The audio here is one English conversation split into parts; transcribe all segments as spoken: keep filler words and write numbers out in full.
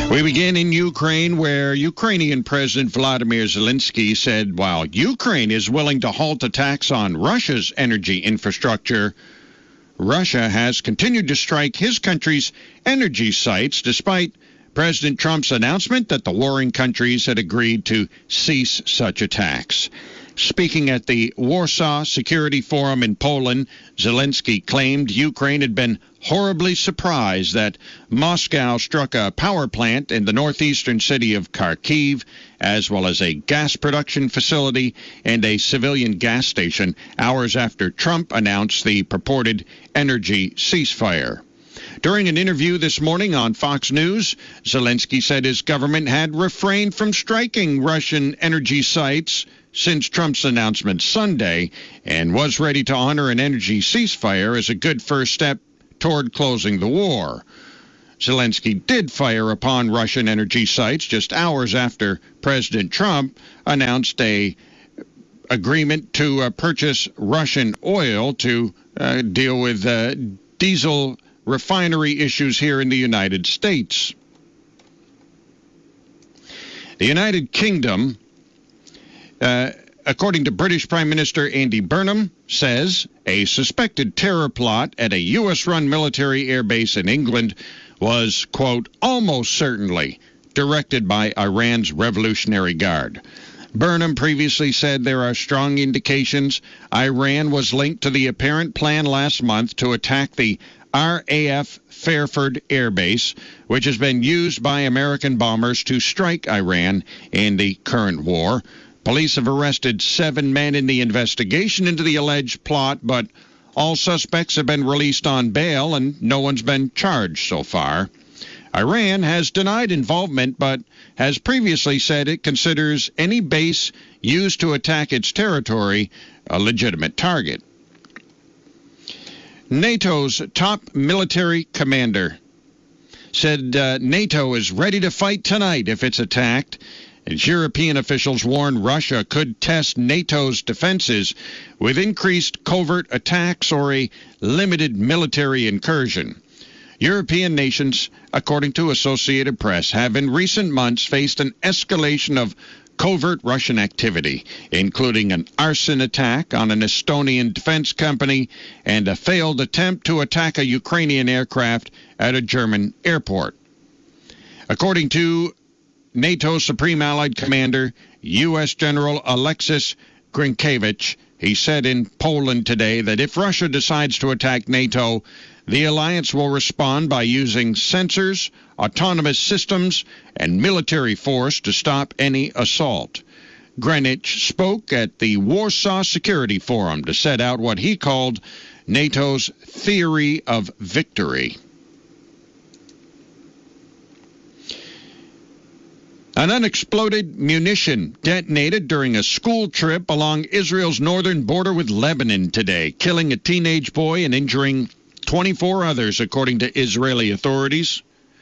We begin in Ukraine, where Ukrainian President Vladimir Zelensky said while Ukraine is willing to halt attacks on Russia's energy infrastructure, Russia has continued to strike his country's energy sites despite President Trump's announcement that the warring countries had agreed to cease such attacks. Speaking at the Warsaw Security Forum in Poland, Zelensky claimed Ukraine had been horribly surprised that Moscow struck a power plant in the northeastern city of Kharkiv, as well as a gas production facility and a civilian gas station, hours after Trump announced the purported energy ceasefire. During an interview this morning on Fox News, Zelensky said his government had refrained from striking Russian energy sites since Trump's announcement Sunday and was ready to honor an energy ceasefire as a good first step toward closing the war. Zelensky did fire upon Russian energy sites just hours after President Trump announced a agreement to uh, purchase Russian oil to uh, deal with uh, diesel refinery issues here in the United States. The United Kingdom, uh, according to British Prime Minister Andy Burnham, says a suspected terror plot at a U S-run military air base in England was, quote, almost certainly directed by Iran's Revolutionary Guard. Burnham previously said there are strong indications Iran was linked to the apparent plan last month to attack the R A F Fairford Air Base, which has been used by American bombers to strike Iran in the current war. Police have arrested seven men in the investigation into the alleged plot, but all suspects have been released on bail and no one's been charged so far. Iran has denied involvement, but has previously said it considers any base used to attack its territory a legitimate target. NATO's top military commander said uh, NATO is ready to fight tonight if it's attacked, as European officials warn Russia could test NATO's defenses with increased covert attacks or a limited military incursion. European nations, according to Associated Press, have in recent months faced an escalation of covert Russian activity, including an arson attack on an Estonian defense company and a failed attempt to attack a Ukrainian aircraft at a German airport. According to NATO Supreme Allied Commander, U S General Alexis Grinkevich, he said in Poland today that if Russia decides to attack NATO, the alliance will respond by using sensors, autonomous systems, and military force to stop any assault. Greenwich spoke at the Warsaw Security Forum to set out what he called NATO's theory of victory. An unexploded munition detonated during a school trip along Israel's northern border with Lebanon today, killing a teenage boy and injuring twenty-four others, according to Israeli authorities.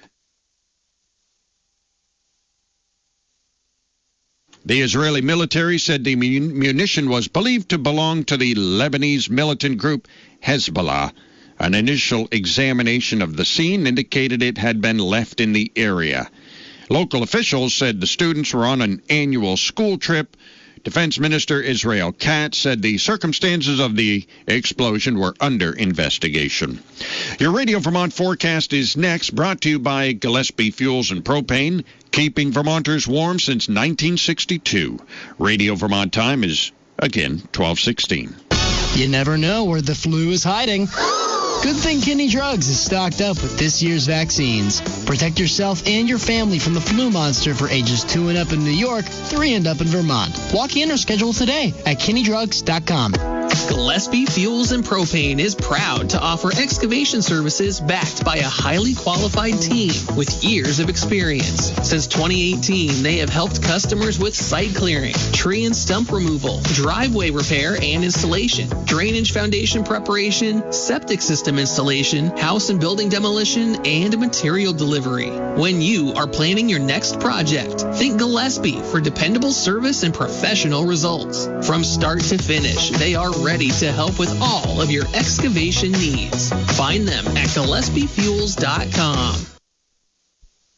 The Israeli military said the munition was believed to belong to the Lebanese militant group Hezbollah. An initial examination of the scene indicated it had been left in the area. Local officials said the students were on an annual school trip. Defense Minister Israel Katz said the circumstances of the explosion were under investigation. Your Radio Vermont forecast is next, brought to you by Gillespie Fuels and Propane, keeping Vermonters warm since nineteen sixty-two. Radio Vermont time is, again, twelve sixteen. You never know where the flu is hiding. Good thing Kinney Drugs is stocked up with this year's vaccines. Protect yourself and your family from the flu monster for ages two and up in New York, three and up in Vermont. Walk in or schedule today at kinney drugs dot com. Gillespie Fuels and Propane is proud to offer excavation services backed by a highly qualified team with years of experience. Since twenty eighteen, they have helped customers with site clearing, tree and stump removal, driveway repair and installation, drainage foundation preparation, septic system installation, house and building demolition, and material delivery. When you are planning your next project, think Gillespie for dependable service and professional results. From start to finish, they are ready to help with all of your excavation needs. Find them at gillespie fuels dot com.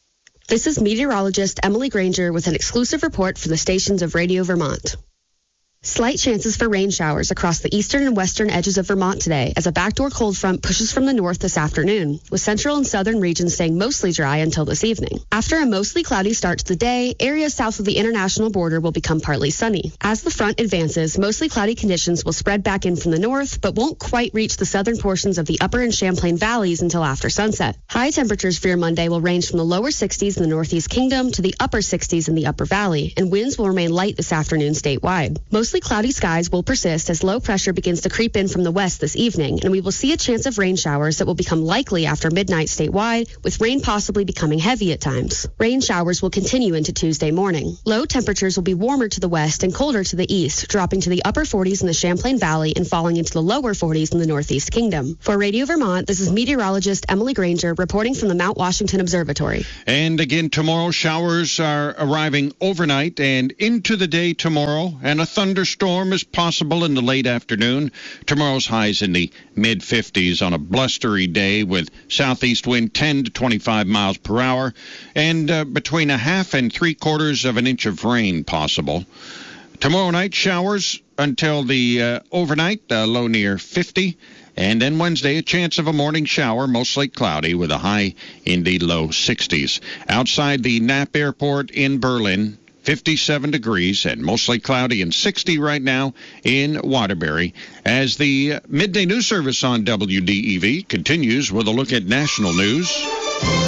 This is meteorologist Emily Granger with an exclusive report from the stations of Radio Vermont. Slight chances for rain showers across the eastern and western edges of Vermont today as a backdoor cold front pushes from the north this afternoon, with central and southern regions staying mostly dry until this evening. After a mostly cloudy start to the day, areas south of the international border will become partly sunny. As the front advances, mostly cloudy conditions will spread back in from the north, but won't quite reach the southern portions of the upper and Champlain valleys until after sunset. High temperatures for your Monday will range from the lower sixties in the Northeast Kingdom to the upper sixties in the Upper Valley, and winds will remain light this afternoon statewide. Mostly cloudy skies will persist as low pressure begins to creep in from the west this evening, and we will see a chance of rain showers that will become likely after midnight statewide, with rain possibly becoming heavy at times. Rain showers will continue into Tuesday morning. Low temperatures will be warmer to the west and colder to the east, dropping to the upper forties in the Champlain Valley and falling into the lower forties in the Northeast Kingdom. For Radio Vermont, this is meteorologist Emily Granger reporting from the Mount Washington Observatory. And again, tomorrow, showers are arriving overnight and into the day tomorrow, and a thunderstorm is possible in the late afternoon. Tomorrow's highs in the mid fifties on a blustery day with southeast wind ten to twenty-five miles per hour, and uh, between a half and three quarters of an inch of rain possible. Tomorrow night, showers until the uh, overnight, uh, low near fifty. And then Wednesday, a chance of a morning shower, mostly cloudy, with a high in the low sixties. Outside the Knapp Airport in Berlin, fifty-seven degrees and mostly cloudy, and sixty right now in Waterbury. As the midday news service on W D E V continues with a look at national news.